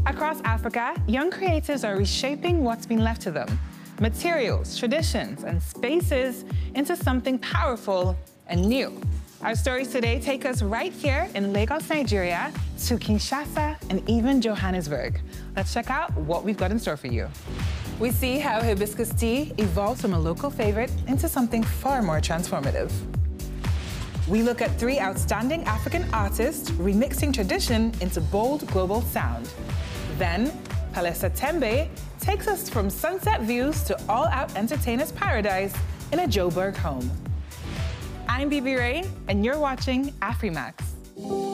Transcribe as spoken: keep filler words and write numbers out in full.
Across Africa, young creatives are reshaping what's been left to them. Materials, traditions, and spaces into something powerful and new. Our stories today take us right here in Lagos, Nigeria, to Kinshasa and even Johannesburg. Let's check out what we've got in store for you. We see how hibiscus tea evolved from a local favorite into something far more transformative. We look at three outstanding African artists remixing tradition into bold global sound. Then, Palesa Tembe takes us from sunset views to all-out entertainer's paradise in a Joburg home. I'm Bibi Ray, and you're watching Afrimax.